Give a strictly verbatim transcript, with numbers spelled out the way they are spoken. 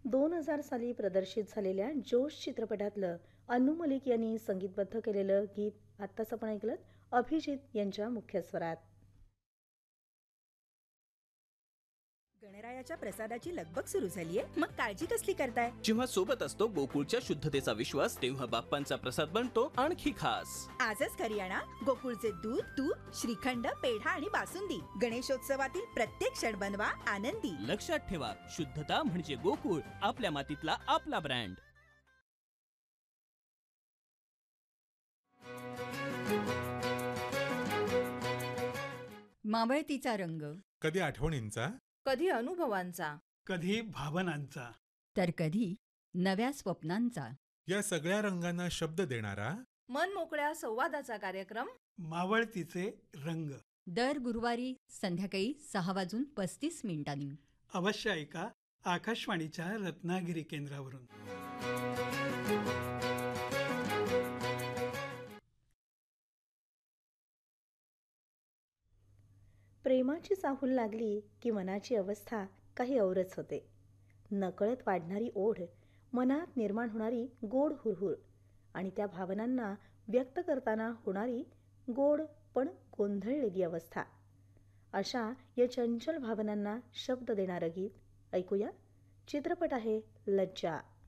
दोन हजार साली प्रदर्शित झालेल्या जोश चित्रपटातलं अन्नू मलिक यांनी संगीतबद्ध केलेलं गीत आत्ताच आपण ऐकलं अभिजित यांच्या मुख्य स्वरात. गणरायाच्या प्रसादाची लगबग सुरू झालीये, मग काळजी कसली करताय? जेव्हा सोबत असतो गोकुळच्या शुद्धतेचा विश्वास, तेव्हा बाप्पांचा प्रसाद बनतो आणखी खास. आजच घरी आणा गोकुळचे दूध, तूप, श्रीखंड, पेढा आणि बासुंदी. गणेशोत्सवातील प्रत्येक क्षण बनवा आनंदी. लक्षात ठेवा, शुद्धता म्हणजे गोकुळ, आपल्या मातीतला आपला ब्रँड. मावळतीचा रंग, कधी आठवणींचा, कधी अनुभवांचा, कधी भावनांचा, तर कधी नव्या स्वप्नांचा. या सगळ्या रंगांना शब्द देणारा मन मोकळ्या संवादाचा कार्यक्रम मावळतीचे रंग. दर गुरुवारी संध्याकाळी सहा वाजून पस्तीस मिनिटांनी. अवश्य ऐका आकाशवाणीच्या रत्नागिरी केंद्रावरून. प्रेमाची चाहूल लागली की मनाची अवस्था काही औरच होते. नकळत वाढणारी ओढ, मनात निर्माण होणारी गोड हुरहुर आणि त्या भावनांना व्यक्त करताना होणारी गोड पण गोंधळलेली अवस्था, अशा या चंचल भावनांना शब्द देणारं गीत ऐकूया. चित्रपट आहे लज्जा.